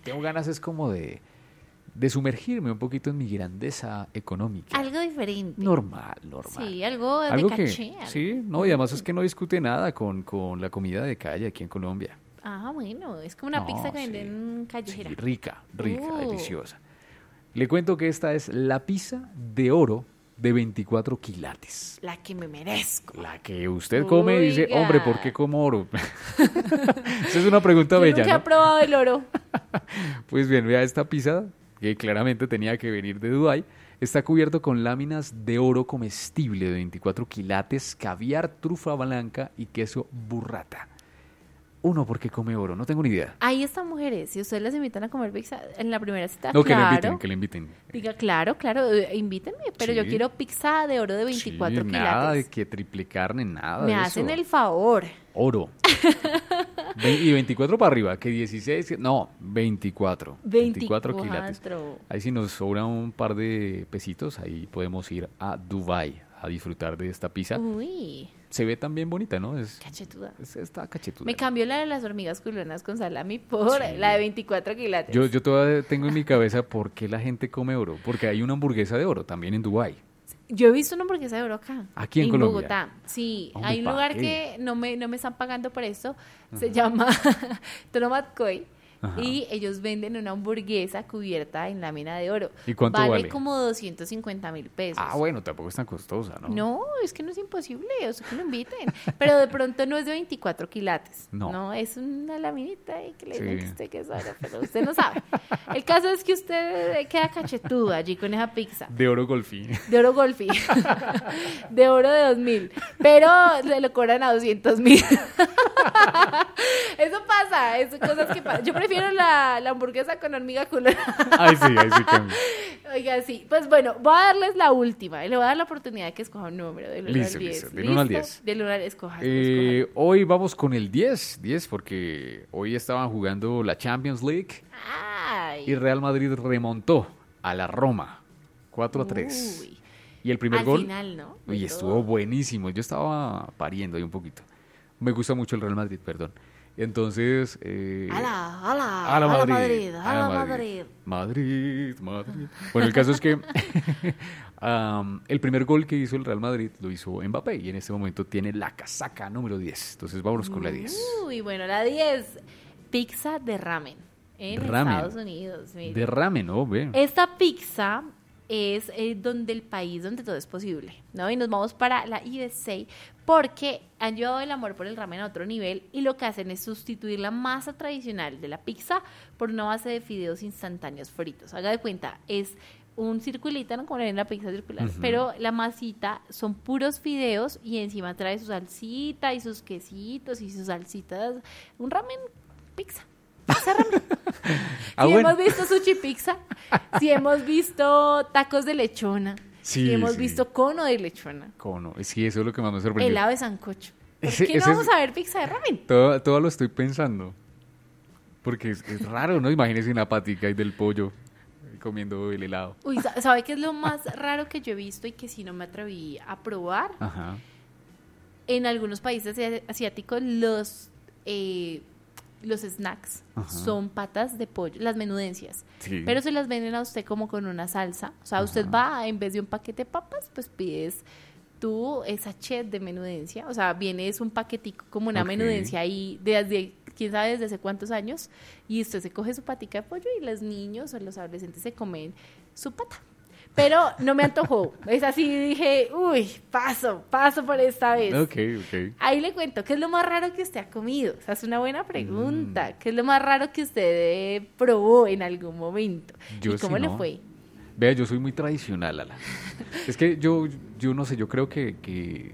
tengo ganas es como de sumergirme un poquito en mi grandeza económica. Algo diferente. Normal. Sí, algo de Algo caché. sí, no, y además es que no discute nada con la comida de calle aquí en Colombia. Ah, bueno, es como una No, pizza que sí. venden callejera. Sí, rica, Uh. deliciosa. Le cuento que esta es la pizza de oro de 24 quilates. La que me merezco. La que usted come y dice, Oiga. hombre, ¿por qué como oro? Esa es una pregunta Yo bella, nunca he ¿no? probado el oro. Pues bien, vea esta pizza, que claramente tenía que venir de Dubái. Está cubierto con láminas de oro comestible de 24 quilates, caviar, trufa blanca y queso burrata. Uno, ¿por qué come oro? No tengo ni idea. Ahí están mujeres. Si ustedes les invitan a comer pizza en la primera cita, No, claro. que le inviten. Diga, claro, invítenme, pero yo Sí. quiero pizza de oro de 24 Sí, nada de quilates. que triple carne, nada Me de hacen eso. el favor. Oro. Y 24 para arriba, que 16, no, 24. 24 quilates. Ahí si nos sobra un par de pesitos, ahí podemos ir a Dubái a disfrutar de esta pizza. Uy, Se ve también bonita, ¿no? cachetuda. Está cachetuda. Me cambió la de las hormigas culonas con salami por Sí. la de 24 quilates. Yo todavía tengo en mi cabeza por qué la gente come oro. Porque hay una hamburguesa de oro también en Dubái. Yo he visto una hamburguesa de oro acá. Aquí en Colombia. Bogotá. Sí, Hombre, hay un ¿pa' lugar qué? que no me están pagando por esto. Se llama Tonomatcoy. Ajá. Y ellos venden una hamburguesa cubierta en lámina de oro. ¿Y cuánto vale? vale? Como 250.000 pesos. Ah, bueno, tampoco es tan costosa, ¿no? No, es que no es imposible, o sea, que lo inviten. Pero de pronto no es de 24 quilates. No. Es una laminita ahí que le Sí. dicen que usted que es oro, pero usted no sabe. El caso es que usted queda cachetudo allí con esa pizza. De oro golfín. De oro golfi. De oro de 2.000. Pero se lo cobran a 200.000. Eso pasa, es cosas que pasan. Yo prefiero la hamburguesa con hormiga culona. Ahí sí cambia. Oiga, sí. Pues bueno, voy a darles la última. Y le voy a dar la oportunidad de que escoja un número del 1 Listo, al 10. listo, del 1 al 10. Del 1 al escoja. Hoy vamos con el 10, porque hoy estaban jugando la Champions League y Ay. Real Madrid remontó a la Roma 4-3. Uy. Y el primer Al gol, final, ¿no? De uy, todo. estuvo buenísimo. Yo estaba pariendo ahí un poquito. Me gusta mucho el Real Madrid, perdón. Entonces, ¡Hala, Madrid! Madrid. Bueno, el caso es que el primer gol que hizo el Real Madrid lo hizo Mbappé y en este momento tiene la casaca número 10. Entonces vámonos con la 10. Uy, bueno, la 10. Pizza de ramen en Ramen. Estados Unidos. Mire. De ramen, ¿no? Ve. Esta pizza es donde el país donde todo es posible, ¿no? Y nos vamos para la USA porque han llevado el amor por el ramen a otro nivel y lo que hacen es sustituir la masa tradicional de la pizza por una base de fideos instantáneos fritos. Haga de cuenta, es un circulito, ¿no? Como en la pizza circular, Ujú. pero la masita son puros fideos y encima trae su salsita y sus quesitos y sus salsitas. Un ramen pizza. Pizza ramen. Ah, Si bueno. hemos visto sushi pizza, si hemos visto tacos de lechona, Sí, si hemos sí. visto cono de lechona, ¿Cómo no? Sí, eso es lo que más me sorprendió. helado de sancocho. ¿Por Ese- qué no ese vamos es- a ver pizza de ramen? Todo lo estoy pensando. Porque es raro, ¿no? Imagínese una patica ahí del pollo comiendo el helado. Uy, ¿sabe qué es lo más raro que yo he visto y que si no me atreví a probar? Ajá. En algunos países asiáticos los snacks Ajá. son patas de pollo, las menudencias. Sí. Pero se las venden a usted como con una salsa. O sea, usted va, en vez de un paquete de papas, pues pides tú esa sachet de menudencia. O sea, viene es un paquetico como una Ok. menudencia ahí desde, quién sabe desde hace cuántos años. Y usted se coge su patica de pollo y los niños o los adolescentes se comen su pata. Pero no me antojó. Es así, dije, uy, paso por esta vez. Ok. Ahí le cuento, ¿qué es lo más raro que usted ha comido? O sea, es una buena pregunta. ¿Qué es lo más raro que usted probó en algún momento? Yo ¿Y cómo sí le no. fue? Vea, yo soy muy tradicional, Ala. Es que yo no sé, yo creo que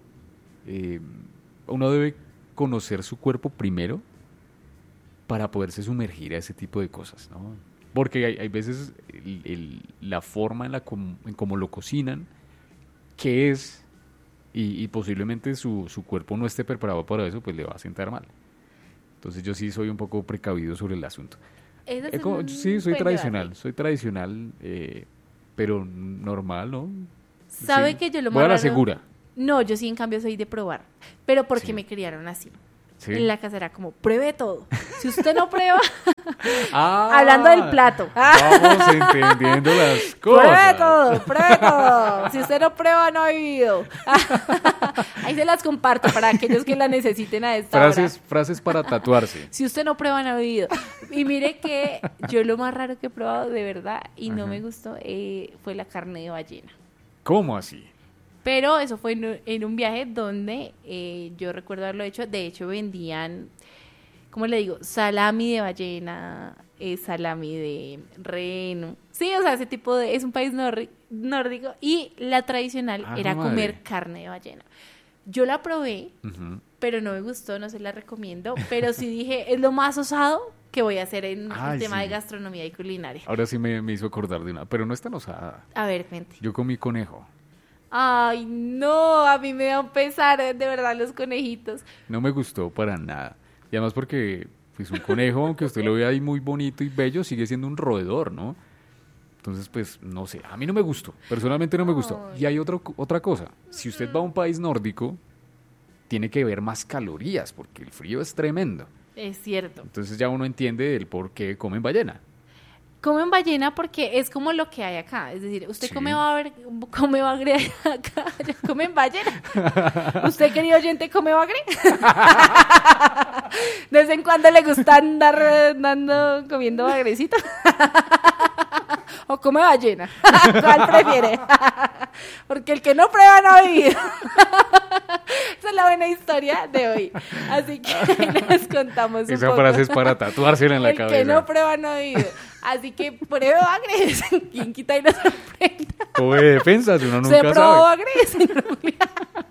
uno debe conocer su cuerpo primero para poderse sumergir a ese tipo de cosas, ¿no? Porque hay veces la forma en cómo lo cocinan, qué es, y posiblemente su cuerpo no esté preparado para eso, pues le va a sentar mal. Entonces yo sí soy un poco precavido sobre el asunto. Ese es un Sí, soy buen tradicional, pero normal, ¿no? ¿Sabe Sí. que yo lo Voy más a la raro- segura. No, yo sí en cambio soy de probar, pero porque Sí. me criaron así. Sí. En la casa era como, pruebe todo. Si usted no prueba, Ah, hablando del plato. Vamos entendiendo las cosas. Pruebe todo. Si usted no prueba, no ha vivido. Ahí se las comparto para aquellos que la necesiten a esta hora. Frases para tatuarse. Si usted no prueba, no ha vivido. Y mire que yo lo más raro que he probado, de verdad, y no me gustó, fue la carne de ballena. ¿Cómo así? Pero eso fue en un viaje donde yo recuerdo haberlo hecho. De hecho, vendían, ¿cómo le digo? Salami de ballena, salami de reno. Sí, o sea, ese tipo de... Es un país nórdico y la tradicional era madre. comer carne de ballena. Yo la probé, Ujú. pero no me gustó, no se la recomiendo. Pero sí dije, es lo más osado que voy a hacer en el tema sí. de gastronomía y culinaria. Ahora sí me hizo acordar de una, pero no es tan osada. A ver, cuente. Yo comí conejo. Ay, no, a mí me da un pesar, de verdad, los conejitos. No me gustó para nada. Y además porque pues un conejo, aunque usted lo vea ahí muy bonito y bello, sigue siendo un roedor, ¿no? Entonces, pues, no sé, a mí no me gustó, personalmente no me gustó. Ay. Y hay otra cosa, si usted va a un país nórdico, tiene que ver más calorías, porque el frío es tremendo. Es cierto. Entonces ya uno entiende el por qué comen ballena. Comen ballena porque es como lo que hay acá. Es decir, usted Sí. come bagre acá, allá comen ballena. ¿Usted, querido oyente, come bagre? ¿De vez en cuando le gusta andar andando comiendo bagrecito? ¿O come ballena? ¿Cuál prefiere? Porque el que no prueba no ha vivido. Esa es la buena historia de hoy. Así que les contamos un Esa poco. frase es para tatuársela en la El cabeza. que no prueba no ha vivido. Así que pruebe bagre. ¿Quién quita y lo sorprenda? O de defensa, si uno nunca ¿Se probó sabe. bagre, señor Julián?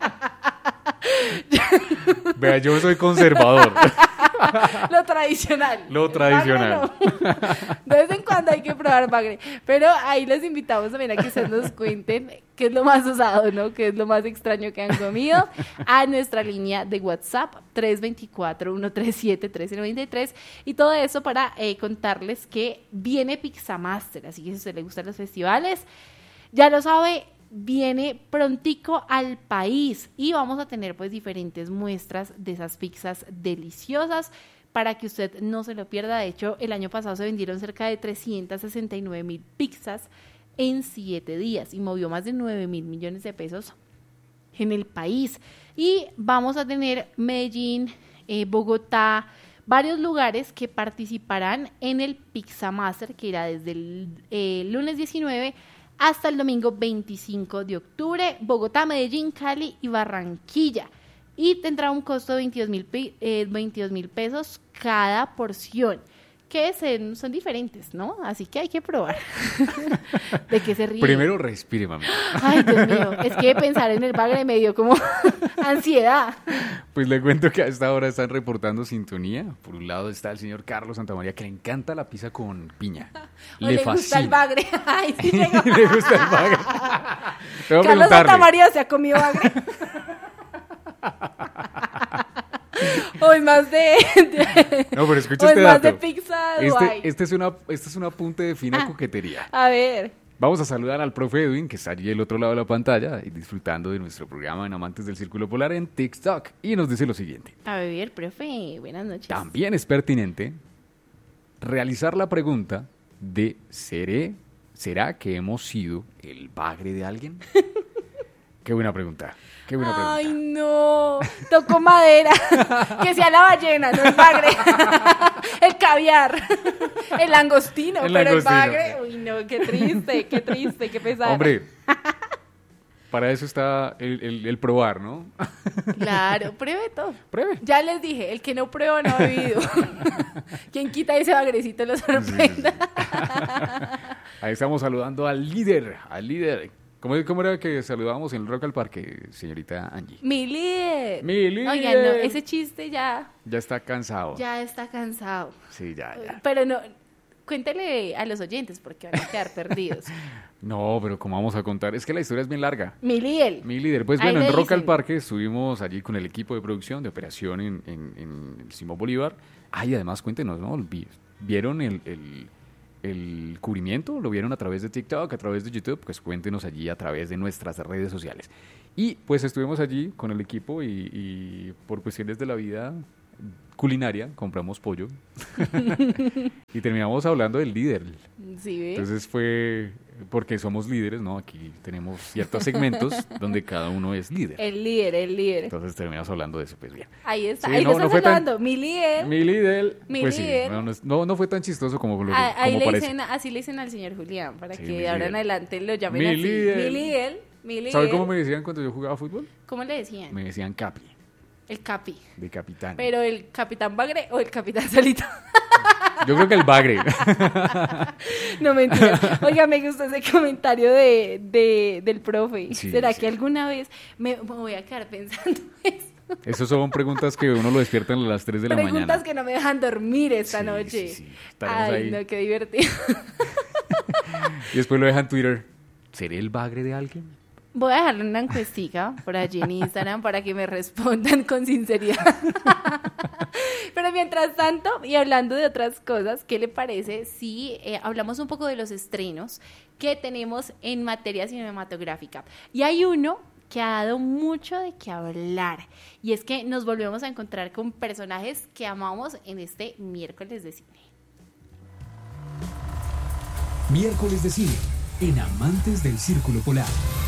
Vea, yo soy conservador. Lo tradicional. Lo tradicional. Bagre no. De vez en cuando hay que probar bagre. Pero ahí les invitamos también a que ustedes nos cuenten qué es lo más usado, ¿no? Qué es lo más extraño que han comido. A nuestra línea de WhatsApp, 324-137-1393. Y todo eso para contarles que viene Pizza Master. Así que si a usted le gustan los festivales, ya lo sabe, viene prontico al país y vamos a tener pues diferentes muestras de esas pizzas deliciosas para que usted no se lo pierda. De hecho, el año pasado se vendieron cerca de 369,000 pizzas en 7 días y movió más de 9,000 millones de pesos en el país. Y vamos a tener Medellín, Bogotá, varios lugares que participarán en el Pizza Master, que irá desde el lunes 19 hasta el domingo 25 de octubre, Bogotá, Medellín, Cali y Barranquilla. Y tendrá un costo de 22,000 pesos cada porción, que son diferentes, ¿no? Así que hay que probar. ¿De qué se ríe? Primero respire, mami. Ay, Dios mío, es que pensar en el bagre me dio como ansiedad. Pues le cuento que a esta hora están reportando sintonía. Por un lado está el señor Carlos Santamaría, que le encanta la pizza con piña. O le gusta el bagre. Ay, sí, llegó. Le gusta el bagre. Te voy a Carlos preguntarle. Santamaría se ha comido bagre. O es más No, pero escucha o este es más de dato. pizza Dubai. Este es un apunte de fina coquetería. A ver. Vamos a saludar al profe Edwin, que está allí del otro lado de la pantalla y disfrutando de nuestro programa en Amantes del Círculo Polar en TikTok. Y nos dice lo siguiente. A ver, profe, buenas noches. También es pertinente realizar la pregunta de ¿será que hemos sido el bagre de alguien? Qué buena pregunta. Qué buena pregunta. Ay, no. Tocó madera. Que sea la ballena, no el bagre. El caviar. El langostino. El pero langostino. el bagre. Uy, no, qué triste, qué pesado. Hombre, para eso está el probar, ¿no? Claro, pruebe todo. Pruebe. Ya les dije, el que no prueba no ha vivido. Quien quita ese bagrecito lo sorprenda. Ahí estamos saludando al líder, ¿Cómo era que saludábamos en el Rock al Parque, señorita Angie? Mi líder. Mi líder. Oigan, no, ese chiste ya Ya está cansado. está cansado. Sí, ya. Pero no, cuéntele a los oyentes porque van a quedar perdidos. No, pero ¿cómo vamos a contar? Es que la historia es bien larga. Mi líder. Mi líder. Pues Ahí bueno, le en Rock al dicen. Parque estuvimos allí con el equipo de producción, de operación en el Simón Bolívar. Y además cuéntenos, ¿no? ¿Vieron el cubrimiento? ¿Lo vieron a través de TikTok, a través de YouTube? Pues cuéntenos allí a través de nuestras redes sociales. Y pues estuvimos allí con el equipo y por cuestiones de la vida culinaria, compramos pollo y terminamos hablando del líder. Sí, ¿ve? Entonces fue porque somos líderes, ¿no? Aquí tenemos ciertos segmentos donde cada uno es líder. El líder. Entonces terminamos hablando de eso, pues bien. Ahí está, Sí, ahí no, lo no estás fue tan- hablando, mi líder. Mi líder, Mi pues líder. sí, no fue tan chistoso como, Ahí como le parece. dicen, así le dicen al señor Julián, para Sí, que mi de ahora líder. en adelante lo llamen Mi así. líder. Mi líder. ¿Sabe cómo me decían cuando yo jugaba fútbol? ¿Cómo le decían? Me decían Capi, El Capi. de capitán. Pero el Capitán Bagre o el Capitán Solito. Yo creo que el bagre. No, mentira. Oiga, me gustó ese comentario del profe. Sí, ¿Será sí. que alguna vez me voy a quedar pensando eso? Esas son preguntas que uno lo despierta a las 3 de la Preguntas mañana. que no me dejan dormir esta Sí, noche. sí, sí. Estaremos Ay, ahí. no, qué divertido. Y después lo dejan en Twitter. ¿Seré el bagre de alguien? Voy a dejarle una encuestica por allí en Instagram para que me respondan con sinceridad. Pero mientras tanto, y hablando de otras cosas, ¿qué le parece si hablamos un poco de los estrenos que tenemos en materia cinematográfica? Y hay uno que ha dado mucho de qué hablar, y es que nos volvemos a encontrar con personajes que amamos en este miércoles de cine. Miércoles de cine, en Amantes del Círculo Polar.